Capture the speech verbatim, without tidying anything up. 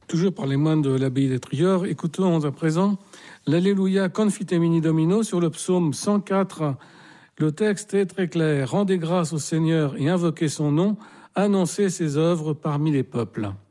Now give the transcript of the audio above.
Toujours par les moines de l'abbaye d'Étrilleur, écoutons à présent l'Alléluia Confitemini Domino sur le psaume cent quatre. Le texte est très clair. Rendez grâce au Seigneur et invoquez son nom, annoncez ses œuvres parmi les peuples.